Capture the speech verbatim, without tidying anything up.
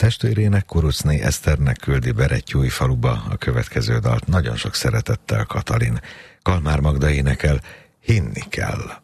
Testvérének, Kuruczné Eszternek küldi Berettyóújfaluba a következő dalt nagyon sok szeretettel Katalin. Kalmár Magda énekel, Hinni kell.